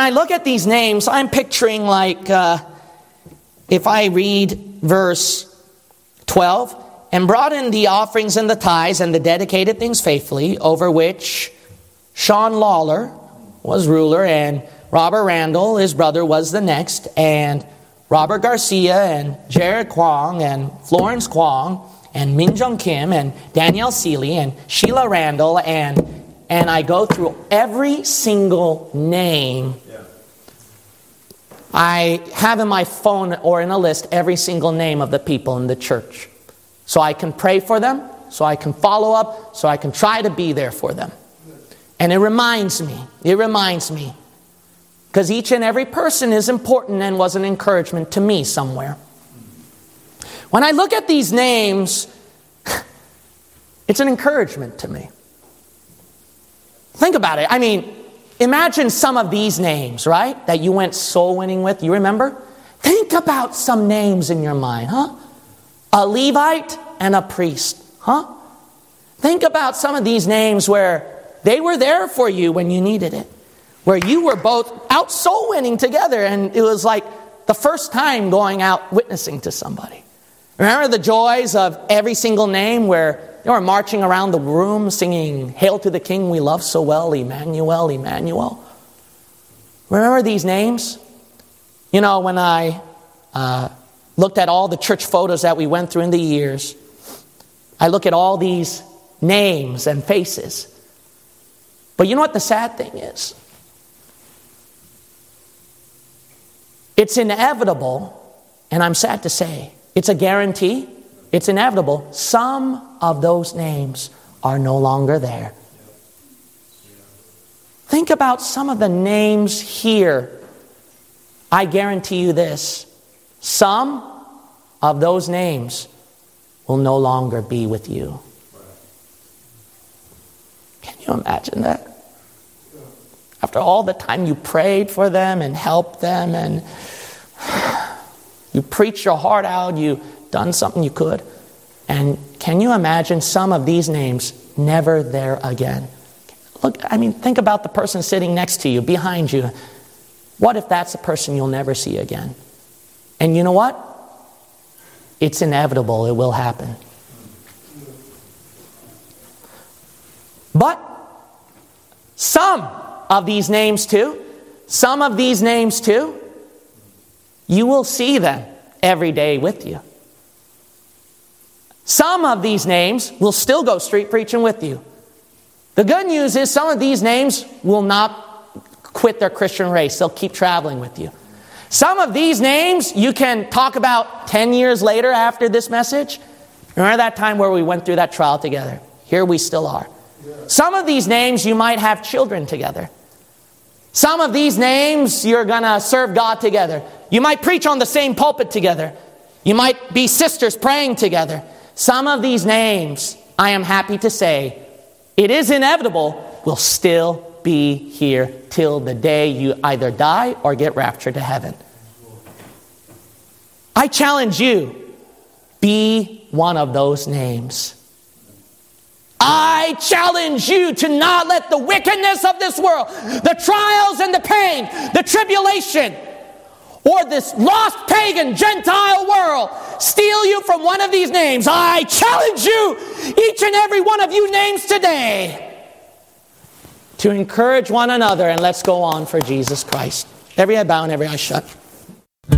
I look at these names, I'm picturing if I read verse 12, and brought in the offerings and the tithes and the dedicated things faithfully, over which Sean Lawler was ruler, and Robert Randall, his brother, was the next, and Robert Garcia, and Jared Kwong, and Florence Kwong, and Min Jung Kim, and Danielle Seeley, and Sheila Randall, and I go through every single name. I have in my phone or in a list every single name of the people in the church. So I can pray for them, so I can follow up, so I can try to be there for them. And it reminds me, because each and every person is important and was an encouragement to me somewhere. When I look at these names, it's an encouragement to me. Think about it. I mean, imagine some of these names, right, that you went soul winning with. You remember? Think about some names in your mind, huh? A Levite and a priest, huh? Think about some of these names where they were there for you when you needed it. Where you were both out soul winning together, and it was like the first time going out witnessing to somebody. Remember the joys of every single name where they were marching around the room singing, "Hail to the King we love so well, Emmanuel, Emmanuel." Remember these names? You know, when I looked at all the church photos that we went through in the years, I look at all these names and faces. But you know what the sad thing is? It's inevitable, and I'm sad to say, it's a guarantee, it's inevitable. Some of those names are no longer there. Think about some of the names here. I guarantee you this. Some of those names will no longer be with you. Can you imagine that? After all the time you prayed for them and helped them and you preached your heart out, you done something you could. And can you imagine some of these names never there again? Look, I mean, think about the person sitting next to you, behind you. What if that's a person you'll never see again? And you know what? It's inevitable. It will happen. But some of these names too, you will see them every day with you. Some of these names will still go street preaching with you. The good news is some of these names will not quit their Christian race. They'll keep traveling with you. Some of these names you can talk about 10 years later after this message. Remember that time where we went through that trial together? Here we still are. Some of these names you might have children together. Some of these names you're going to serve God together. You might preach on the same pulpit together. You might be sisters praying together. Some of these names, I am happy to say, it is inevitable, will still be here till the day you either die or get raptured to heaven. I challenge you, be one of those names. I challenge you to not let the wickedness of this world, the trials and the pain, the tribulation, or this lost pagan Gentile world steal you from one of these names. I challenge you, each and every one of you names today, to encourage one another, and let's go on for Jesus Christ. Every eye bow and every eye shut.